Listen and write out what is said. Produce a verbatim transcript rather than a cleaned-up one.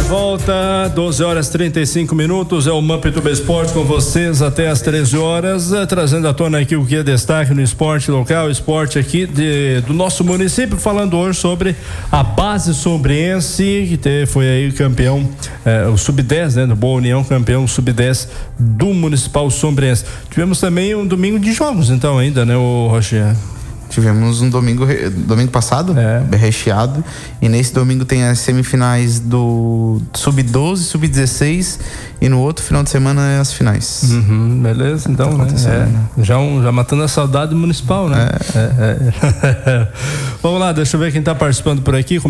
volta, doze horas e trinta e cinco minutos, é o Mampituba Esporte com vocês até as treze horas, eh, trazendo à tona aqui o que é destaque no esporte local, esporte aqui de, do nosso município, falando hoje sobre a base sombrense, que te, foi aí campeão, eh, o sub dez, né, do Boa União, campeão sub dez do Municipal Sombrense. Tivemos também um domingo de jogos, então, ainda, né, o Rocher? Tivemos um domingo, domingo passado, é. recheado, e nesse domingo tem as semifinais do sub doze, sub dezesseis, e no outro final de semana é as finais. Uhum, beleza, então, tá, né? É, né? Já, um, já matando a saudade municipal, né? É. É, é. Vamos lá, deixa eu ver quem tá participando por aqui.